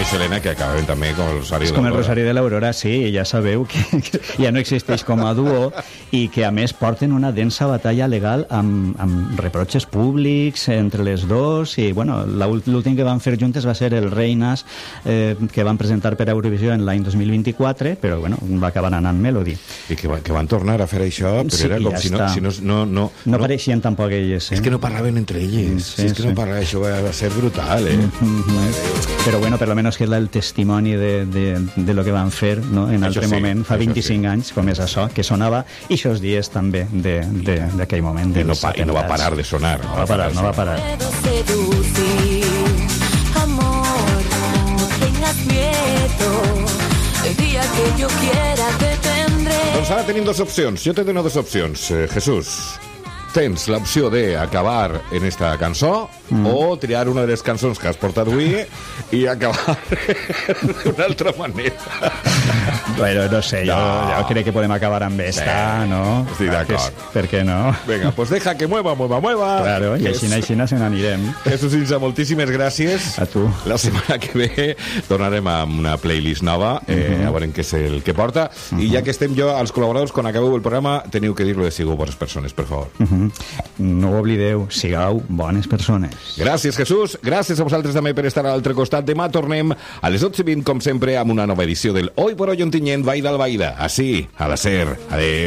Selena, que acaben també com el Rosario de l'Aurora. Com el Rosario de l'Aurora, sí, ja sabeu que ja no existeix com a duo i que a més porten una densa batalla legal amb reproches públics entre les dos i bueno, l'últim que van fer juntes va ser el Reinas que van presentar per Eurovisió en l'any 2024, però bueno, va acabar anant Melody. I que van tornar a fer això, però sí, era com ja si no apareixien tampoc elles. És que no parlaven entre elles. Sí, és que no parlaven, això va ser brutal, Però bueno, per lo menos queda el testimoni de lo que van fer, no? En altre moment, fa 25 anys, com és això, que sonava ixos dies també d'aquell moment. I no va parar de sonar. No va parar. Amor, no tengas miedo, el día que yo quiera te tendré. Doncs ara tenim dues opcions. Jo te dono dues opcions, Jesús. Tens l'opció d'acabar en esta cançó o triar una de les cançons que has portat avui i acabar d'una altra manera. Bueno, no sé, jo crec que podem acabar amb esta, ¿no? Estic d'acord. Per què no? Vinga, pues deja que mueva. Claro, i així se n'anirem. Jesús Insa, moltíssimes gràcies. A tu. La setmana que ve tornarem amb una playlist nova, a veure què és el que porta. I ja que estem jo, als col·laboradors, quan acabeu el programa, teniu que dir-lo de sigueu bones persones, per favor. No ho oblideu, sigueu bones persones. Gràcies, Jesús. Gràcies a vosaltres també per estar a l'altre costat. Demà tornem a les 12:20, com sempre, amb una nova edició del Hoy por Hoy Ontinyent, Baida al Baida. Així, a la SER. Adéu.